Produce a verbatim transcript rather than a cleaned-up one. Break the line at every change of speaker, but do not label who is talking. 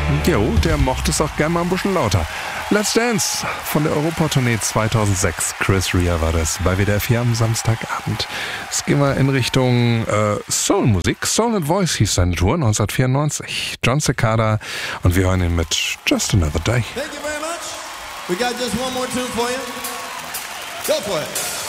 Jo, der mochte es auch gerne mal ein bisschen lauter. Let's Dance von der Europatournee zweitausendsechs. Chris Rea war das bei W D F vier am Samstagabend. Jetzt gehen wir in Richtung äh, Soul-Musik. Soul and Voice hieß seine Tour neunzehnhundertvierundneunzig. John Cicada und wir hören ihn mit Just Another Day.
Thank you very much. We got just one more tune for you. Go for it.